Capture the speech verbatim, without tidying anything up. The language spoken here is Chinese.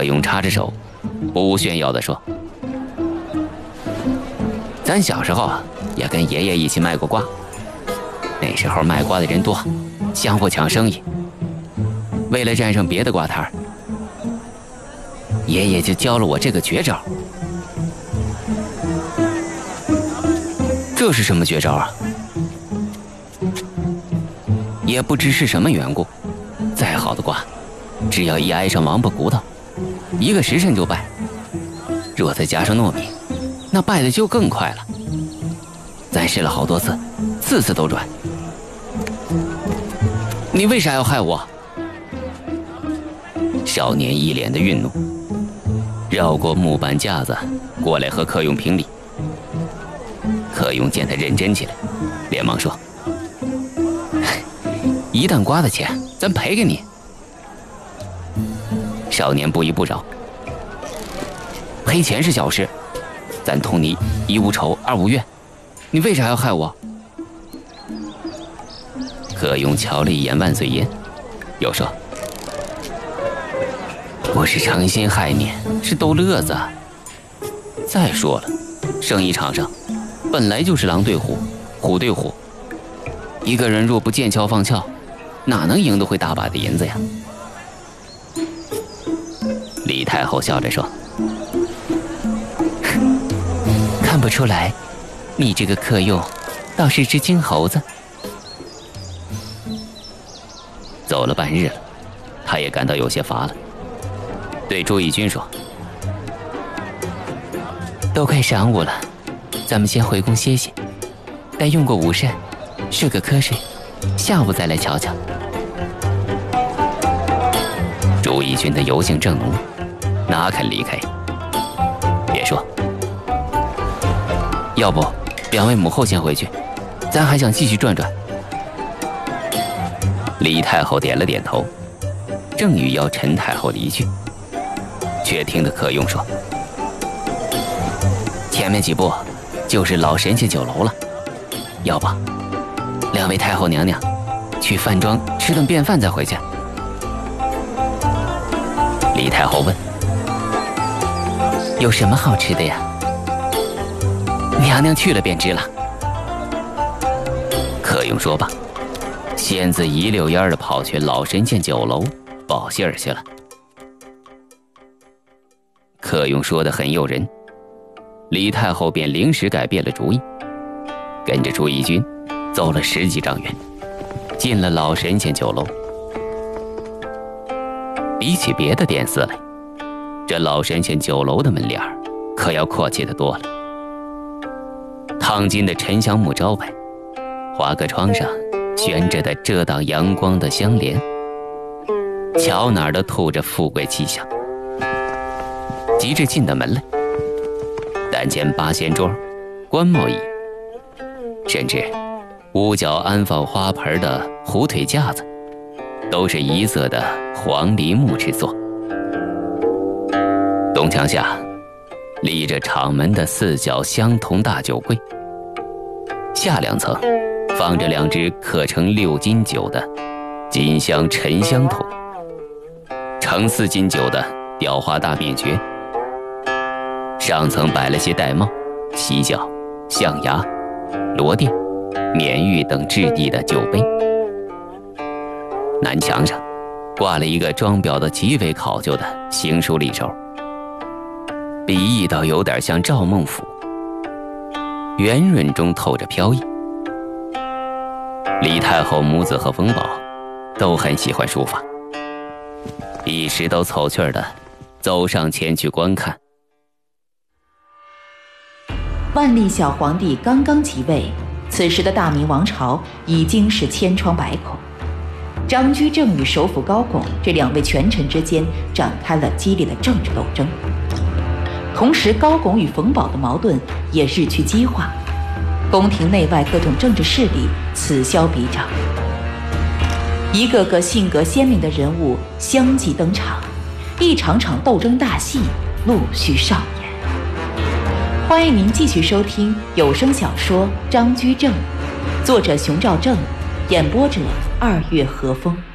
柯勇插着手，不无炫耀地说：“咱小时候啊，也跟爷爷一起卖过瓜。那时候卖瓜的人多，相互抢生意。为了占上别的瓜摊儿，爷爷就教了我这个绝招。”“这是什么绝招啊？”也不知是什么缘故，再好的瓜，只要一挨上王八骨头，一个时辰就败。若再加上糯米，那败的就更快了。咱试了好多次，次次都准。你为啥要害我？”少年一脸的愠怒，绕过木板架子过来和柯勇评理。柯勇见他认真起来，连忙说：“一担瓜的钱，咱赔给你。”少年不依不饶：“赔钱是小事，咱同你一无仇二无怨，你为啥要害我？”柯勇瞧了一眼万岁爷，又说：“不是诚心害你，是逗乐子。再说了，生意场上本来就是狼对虎，虎对虎，一个人若不见窍放窍，哪能赢得回大把的银子呀？”李太后笑着说：“看不出来，你这个柯勇倒是只金猴子。”走了半日了，他也感到有些乏了，对朱翊钧说：“都快晌午了，咱们先回宫歇歇，待用过午膳，睡个瞌睡，下午再来瞧瞧。”朱翊钧的油性正浓，哪肯离开？别说，要不两位母后先回去，咱还想继续转转。李太后点了点头，正欲邀陈太后离去，却听得柯勇说：“前面几步就是老神仙酒楼了，要不两位太后娘娘去饭庄吃顿便饭再回去。”李太后问：“有什么好吃的呀？”“娘娘去了便知了。”柯勇说罢，仙子一溜烟儿的跑去老神仙酒楼报信儿去了。柯勇说得很诱人，李太后便临时改变了主意，跟着朱翊钧走了十几丈远，进了老神仙酒楼。比起别的店肆来，这老神仙酒楼的门脸可要阔气得多了。烫金的沉香木招牌，华格窗上悬着的遮挡阳光的香帘，瞧哪儿都透着富贵气象。急着进的门来，但见八仙桌、官帽椅，甚至屋角安放花盆的虎腿架子，都是一色的黄梨木制作。东墙下立着敞门的四角相同大酒柜，下两层放着两只刻成六斤酒的金香沉香桶，盛四斤酒的雕花大面爵，上层摆了些玳瑁、犀角、象牙、螺钿、冕玉等质地的酒杯。南墙上挂了一个装裱的极为考究的行书立轴，笔意倒有点像赵孟俯，圆润中透着飘逸。李太后母子和冯宝都很喜欢书法，一时都凑趣儿的走上前去观看。 万历小皇帝刚刚即位，此时的大明王朝已经是千疮百孔。张居正与首辅高拱这两位权臣之间展开了激烈的政治斗争，同时高拱与冯保的矛盾也日趋激化，宫廷内外各种政治势力此消彼长，一个个性格鲜明的人物相继登场，一场场斗争大戏陆续上演。欢迎您继续收听有声小说《张居正》，作者熊兆正，演播者二月和风。